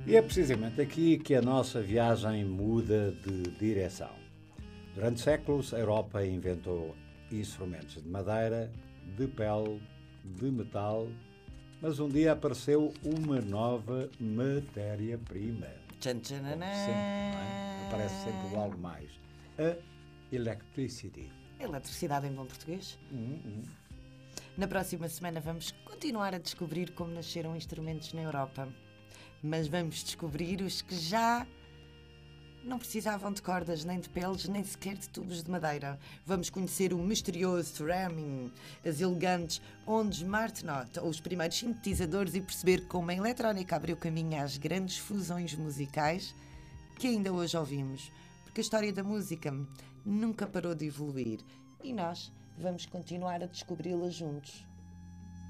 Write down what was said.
E é precisamente aqui que a nossa viagem muda de direção. Durante séculos, a Europa inventou instrumentos de madeira, de pele, de metal, mas um dia apareceu uma nova matéria-prima. Tchan, tchananã. Como sempre, não é? Aparece sempre algo mais. A electricity. Eletricidade em bom português. Na próxima semana vamos continuar a descobrir como nasceram instrumentos na Europa. Mas vamos descobrir os que já não precisavam de cordas, nem de peles, nem sequer de tubos de madeira. Vamos conhecer o misterioso Theremin, as elegantes ondas Martenot, ou os primeiros sintetizadores, e perceber como a eletrónica abriu caminho às grandes fusões musicais que ainda hoje ouvimos. Porque a história da música nunca parou de evoluir e nós vamos continuar a descobri-la juntos.